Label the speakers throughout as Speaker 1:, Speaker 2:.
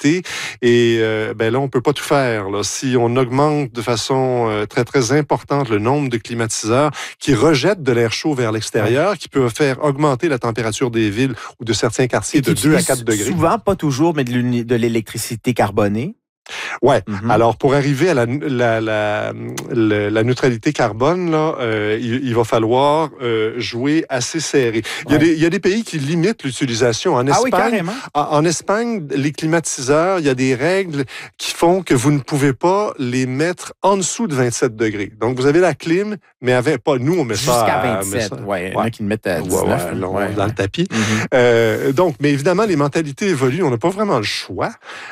Speaker 1: l'été. Et là, on peut pas tout faire. Là. Si on augmente de façon très, très importante le nombre de climatiseurs qui rejettent de l'air chaud vers l'extérieur, qui peut faire augmenter la température des villes ou de certains quartiers de 2 à 4 degrés.
Speaker 2: Souvent, pas toujours, mais de l'électricité carbonée.
Speaker 1: Ouais. Alors, pour arriver à la neutralité carbone, là, il va falloir jouer assez serré. Il y a des pays qui limitent l'utilisation. En Espagne,
Speaker 2: oui, carrément.
Speaker 1: En Espagne, les climatiseurs, il y a des règles qui font que vous ne pouvez pas les mettre en dessous de 27 degrés. Donc, vous avez la clim, mais avec pas. Nous, on met ça
Speaker 2: jusqu'à 27. Il y en a qui le mettent à 19.
Speaker 1: Dans le tapis. Donc, mais évidemment, les mentalités évoluent. On n'a pas vraiment le choix.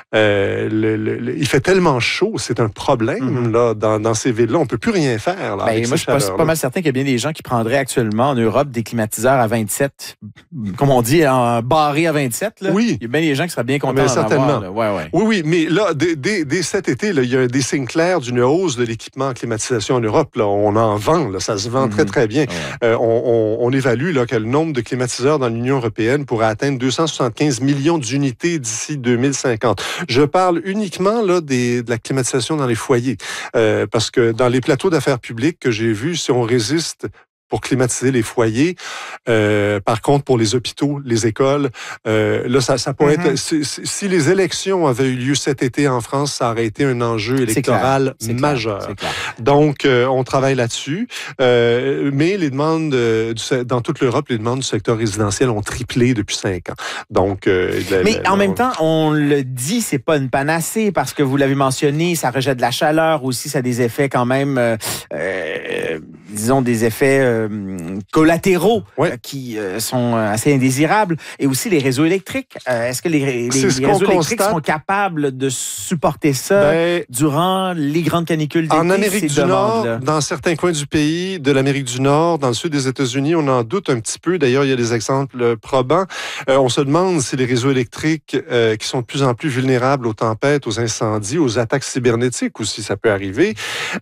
Speaker 1: Il fait tellement chaud, c'est un problème là, dans ces villes-là. On ne peut plus rien faire. Là,
Speaker 2: moi, je suis pas mal certain qu'il y a bien des gens qui prendraient actuellement en Europe des climatiseurs à 27, comme on dit, barrés à 27. Là.
Speaker 1: Oui.
Speaker 2: Il y a bien des gens qui seraient bien contents d'en avoir.
Speaker 1: Oui, mais là, dès cet été, là, il y a des signes clairs d'une hausse de l'équipement en climatisation en Europe. Là. On en vend, là, ça se vend très, très bien. On évalue là, que le nombre de climatiseurs dans l'Union européenne pourrait atteindre 275 millions d'unités d'ici 2050. Je parle uniquement là, de la climatisation dans les foyers. Parce que dans les plateaux d'affaires publiques que j'ai vus, si on résiste pour climatiser les foyers, par contre, pour les hôpitaux, les écoles, là, ça pourrait être... Si les élections avaient eu lieu cet été en France, ça aurait été un enjeu électoral majeur. Donc, on travaille là-dessus. Mais les demandes, dans toute l'Europe, les demandes du secteur résidentiel ont triplé depuis 5 ans. Donc,
Speaker 2: mais en même temps, on le dit, c'est pas une panacée parce que vous l'avez mentionné, ça rejette de la chaleur aussi, ça a des effets quand même, disons, des effets collatéraux qui sont assez indésirables. Et aussi les réseaux électriques. Est-ce que les réseaux électriques sont capables de supporter ça durant les grandes canicules d'été?
Speaker 1: En Amérique du Nord, dans certains coins du pays, de l'Amérique du Nord, dans le sud des États-Unis, on en doute un petit peu. D'ailleurs, il y a des exemples probants. On se demande si les réseaux électriques qui sont de plus en plus vulnérables aux tempêtes, aux incendies, aux attaques cybernétiques aussi, ça peut arriver,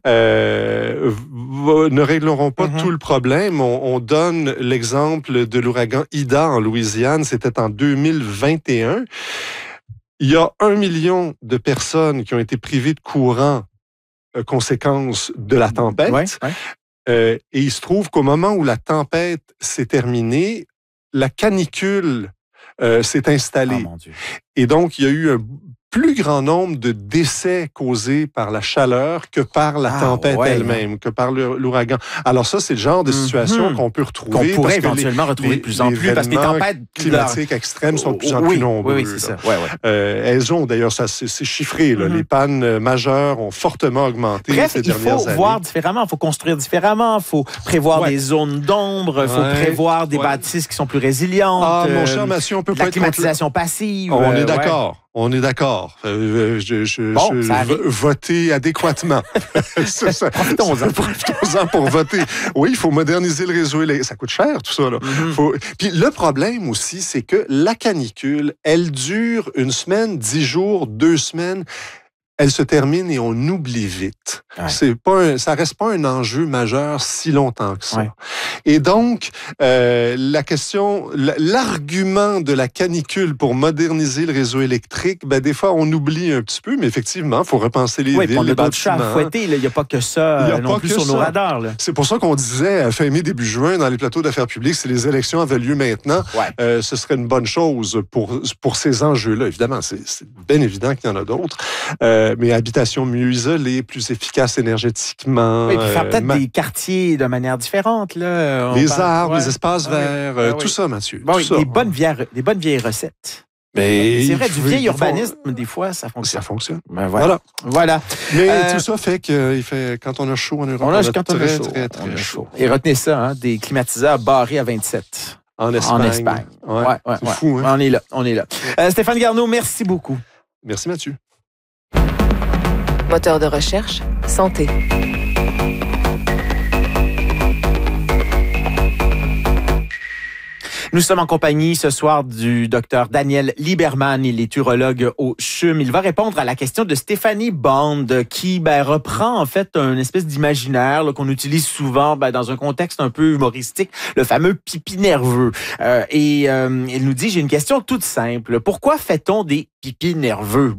Speaker 1: ne régleront pas tout le problème. On donne l'exemple de l'ouragan Ida en Louisiane, c'était en 2021. Il y a 1 million de personnes qui ont été privées de courant conséquence de la tempête. Et il se trouve qu'au moment où la tempête s'est terminée, la canicule s'est installée.
Speaker 2: Oh, mon Dieu.
Speaker 1: Et donc, il y a eu un plus grand nombre de décès causés par la chaleur que par la tempête elle-même, que par l'ouragan. Alors ça, c'est le genre de situation qu'on peut retrouver.
Speaker 2: Qu'on pourrait éventuellement retrouver de plus en plus, parce que les tempêtes
Speaker 1: climatiques extrêmes sont de plus en plus nombreux.
Speaker 2: Oui, c'est ça.
Speaker 1: Elles ont, d'ailleurs, ça c'est chiffré. Là, les pannes majeures ont fortement augmenté ces dernières années.
Speaker 2: Il faut voir différemment, il faut construire différemment, il faut prévoir des zones d'ombre, il faut prévoir des bâtisses qui sont plus résilientes.
Speaker 1: Ah, mon cher Mathieu, on peut pas être...
Speaker 2: La climatisation passive.
Speaker 1: On est d'accord. On est d'accord. Voter adéquatement. Profitons-en pour voter. Oui, il faut moderniser le réseau électrique. Ça coûte cher, tout ça. Là. Puis le problème aussi, c'est que la canicule, elle dure 1 semaine, 10 jours, 2 semaines. Elle se termine et on oublie vite. Ça reste pas un enjeu majeur si longtemps que ça. Et donc, la question, l'argument de la canicule pour moderniser le réseau électrique, des fois, on oublie un petit peu, mais effectivement, il faut repenser les villes, les bâtiments.
Speaker 2: Il n'y a pas que ça non plus sur nos radars. Là.
Speaker 1: C'est pour ça qu'on disait, fin mai, début juin, dans les plateaux d'affaires publiques, si les élections avaient lieu maintenant, ce serait une bonne chose pour ces enjeux-là. Évidemment, c'est bien évident qu'il y en a d'autres. Mais habitation mieux isolée, plus efficace énergétiquement.
Speaker 2: Oui, puis faire peut-être des quartiers de manière différente. Là.
Speaker 1: Les arbres, les espaces verts, tout ça, Mathieu.
Speaker 2: Des bonnes vieilles recettes.
Speaker 1: Mais
Speaker 2: c'est vrai, du vieil urbanisme, des fois, ça fonctionne.
Speaker 1: Ça fonctionne.
Speaker 2: Voilà.
Speaker 1: Mais tout ça fait que quand on a chaud en Europe, on a très chaud.
Speaker 2: Et retenez ça, des climatiseurs barrés à 27.
Speaker 1: En Espagne.
Speaker 2: C'est fou, hein? On est là. Stéphane Garneau, merci beaucoup.
Speaker 1: Merci, Mathieu.
Speaker 3: Moteur de recherche, santé.
Speaker 2: Nous sommes en compagnie ce soir du docteur Daniel Lieberman. Il est urologue au CHUM. Il va répondre à la question de Stéphanie Bond qui reprend en fait une espèce d'imaginaire qu'on utilise souvent dans un contexte un peu humoristique, le fameux pipi nerveux. Et il nous dit, j'ai une question toute simple. Pourquoi fait-on des pipis nerveux?